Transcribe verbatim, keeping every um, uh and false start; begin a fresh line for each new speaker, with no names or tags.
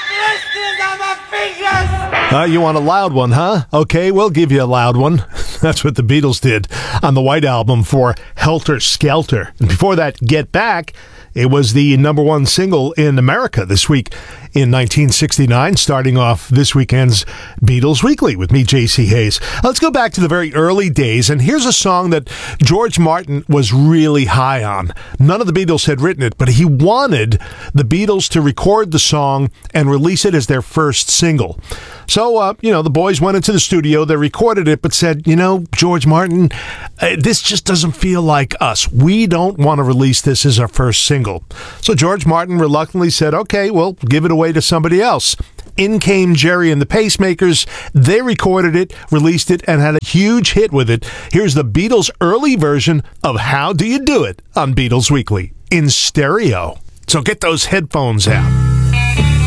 blisters on my fingers!
Uh, you want a loud one, huh? Okay, we'll give you a loud one. That's what the Beatles did on the White Album for Helter Skelter. And before that, Get Back, it was the number one single in America this week in nineteen sixty-nine, starting off this weekend's Beatles Weekly with me, J C Hayes. Let's go back to the very early days, and here's a song that George Martin was really high on. None of the Beatles had written it, but he wanted the Beatles to record the song and release it as their first single. So, uh, you know, the boys went into the studio, they recorded it, but said, you know, George Martin, uh, this just doesn't feel like us. We don't want to release this as our first single. So George Martin reluctantly said, okay, well, give it away to somebody else. In came Jerry and the Pacemakers. They recorded it, released it, and had a huge hit with it. Here's the Beatles' early version of How Do You Do It on Beatles Weekly in stereo. So get those headphones out.